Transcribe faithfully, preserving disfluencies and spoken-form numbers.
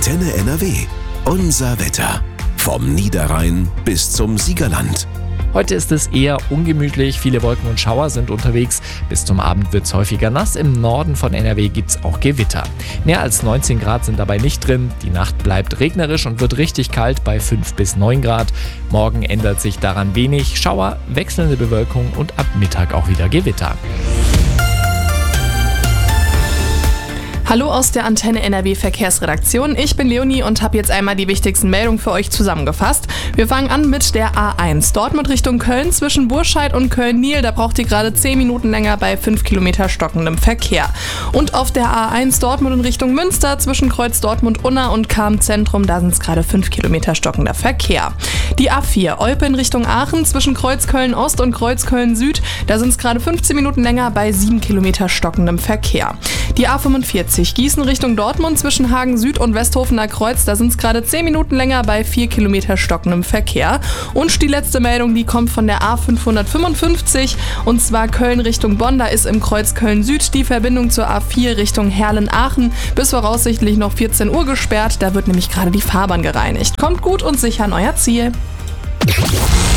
Antenne N R W. Unser Wetter. Vom Niederrhein bis zum Siegerland. Heute ist es eher ungemütlich, viele Wolken und Schauer sind unterwegs. Bis zum Abend wird es häufiger nass. Im Norden von N R W gibt es auch Gewitter. Mehr als neunzehn Grad sind dabei nicht drin. Die Nacht bleibt regnerisch und wird richtig kalt bei fünf bis neun Grad. Morgen ändert sich daran wenig. Schauer, wechselnde Bewölkung und ab Mittag auch wieder Gewitter. Hallo aus der Antenne N R W Verkehrsredaktion. Ich bin Leonie und habe jetzt einmal die wichtigsten Meldungen für euch zusammengefasst. Wir fangen an mit der A eins. Dortmund Richtung Köln zwischen Burscheid und Köln-Niel. Da braucht ihr gerade zehn Minuten länger bei fünf Kilometer stockendem Verkehr. Und auf der A eins Dortmund in Richtung Münster zwischen Kreuz Dortmund-Unna und Cham-Zentrum. Da sind es gerade fünf Kilometer stockender Verkehr. Die A vier Olpe in Richtung Aachen zwischen Kreuz Köln-Ost und Kreuz Köln-Süd. Da sind es gerade fünfzehn Minuten länger bei sieben Kilometer stockendem Verkehr. Die A fünfundvierzig Gießen Richtung Dortmund zwischen Hagen Süd und Westhofener Kreuz, da sind es gerade zehn Minuten länger bei vier Kilometer stockendem Verkehr. Und die letzte Meldung, die kommt von der A fünfhundertfünfundfünfzig und zwar Köln Richtung Bonn, da ist im Kreuz Köln Süd die Verbindung zur A vier Richtung Herlen-Aachen bis voraussichtlich noch vierzehn Uhr gesperrt, da wird nämlich gerade die Fahrbahn gereinigt. Kommt gut und sicher an euer Ziel.